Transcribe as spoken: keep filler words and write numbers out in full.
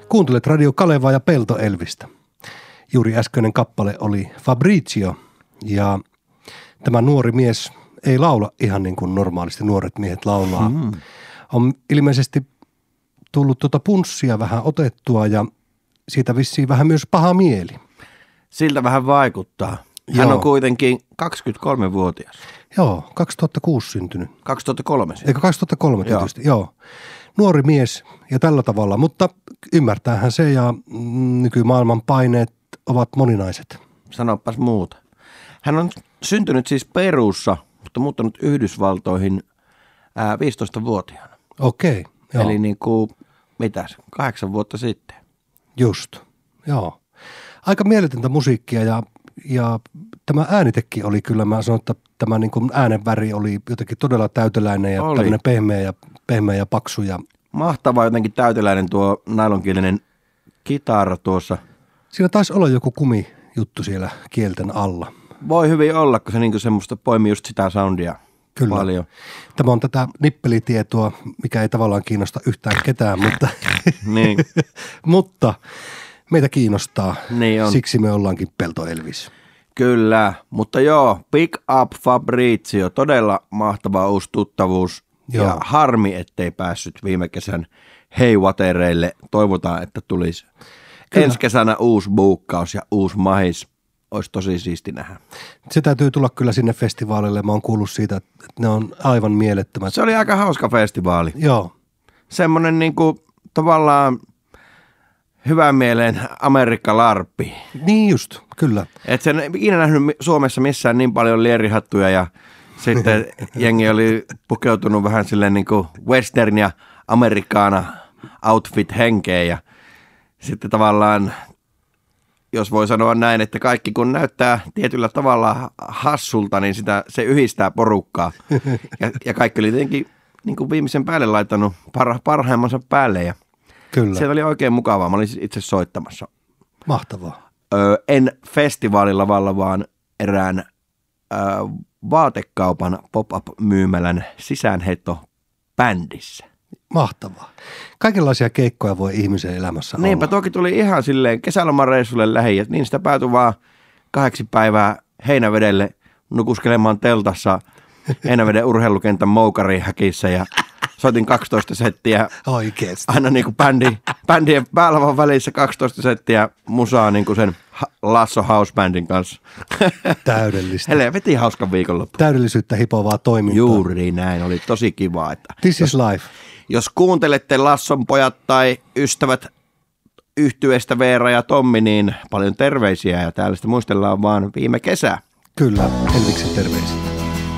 Kuuntelet Radio Kalevaa ja Pelto Elvistä. Juuri äskeinen kappale oli Fabrizio ja tämä nuori mies ei laula ihan niin kuin normaalisti nuoret miehet laulaa. Hmm. On ilmeisesti tullut tuota punssia vähän otettua ja siitä vissiin vähän myös paha mieli. Siltä vähän vaikuttaa. Hän Joo. on kuitenkin kaksikymmentäkolmevuotias. Joo, kaksituhattakuusi syntynyt. kaksituhattakolme. Eikö kaksituhattakolme tietysti, joo. joo. Nuori mies ja tällä tavalla, mutta ymmärtäähän se ja nykymaailman paineet ovat moninaiset. Sanopas muuta. Hän on syntynyt siis Perussa, mutta muuttanut Yhdysvaltoihin ää, viisitoistavuotiaana. Okei, joo. Eli niin kuin, mitäs, kahdeksan vuotta sitten. Just, joo. Aika mieletöntä musiikkia ja, ja tämä äänitekin oli kyllä, mä sanon, että tämä niin kuin äänenväri oli jotenkin todella täyteläinen ja oli. Tämmöinen pehmeä ja, pehmeä ja paksu. Ja mahtava jotenkin täyteläinen tuo nailonkielinen kitara tuossa. Siinä taisi olla joku kumijuttu siellä kielten alla. Voi hyvin olla, kun se niinku semmoista poimii just sitä soundia Kyllä. paljon. Tämä on tätä nippelitietoa, mikä ei tavallaan kiinnosta yhtään ketään, mutta, niin. mutta meitä kiinnostaa. Niin on. Siksi me ollaankin Pelto Elvis. Kyllä, mutta joo, Pick Up Fabrizio, todella mahtava uusi tuttavuus. Joo. Ja harmi, ettei päässyt viime kesän heivatereille. Toivotaan, että tulisi Kyllä. ensi kesänä uusi buukkaus ja uusi mahis. Olisi tosi siisti nähdä. Se täytyy tulla kyllä sinne festivaalille. Mä oon kuullut siitä, että ne on aivan mielettömät. Se oli aika hauska festivaali. Joo. Semmoinen niinku tavallaan hyvän mieleen Amerikka-larppi. Niin just, kyllä. Et sen ei ikinä nähnyt Suomessa missään niin paljon lierihattuja ja sitten jengi oli pukeutunut vähän silleen niinku western ja amerikaana outfit henkeä ja sitten tavallaan, jos voi sanoa näin, että kaikki kun näyttää tietyllä tavalla hassulta, niin sitä, se yhdistää porukkaa. Ja, ja kaikki oli tietenkin niin kuin viimeisen päälle laittanut parha, parhaimmansa päälle. Ja Kyllä. se oli oikein mukavaa. Mä olin itse soittamassa. Mahtavaa. Öö, en festivaalilavalla, vaan erään öö, vaatekaupan pop-up-myymälän sisäänheitto-bändissä. Mahtavaa. Kaikenlaisia keikkoja voi ihmisen elämässä olla. Niinpä toki tuli ihan silleen kesälomareissulle lähi, ja niin sitä päätyi vaan kahdeksi päivää Heinävedelle nukuskelemaan teltassa Heinäveden urheilukentän moukarihäkissä ja soitin kaksitoista settiä. Oikeesti. Aina niin kuin bändi, bändien päällä välissä kaksitoista settiä musaa niin kuin sen Lasso House Bandin kanssa. Täydellistä. Helvetin hauska viikonloppu. Täydellisyyttä hipovaa toimintaa. Juuri näin, oli tosi kiva. Että This is life. Jos kuuntelette Lasson pojat tai ystävät yhtyeestä Veera ja Tommi, niin paljon terveisiä ja täällä sitten muistellaan vaan viime kesää. Kyllä, Elviksen terveisiä.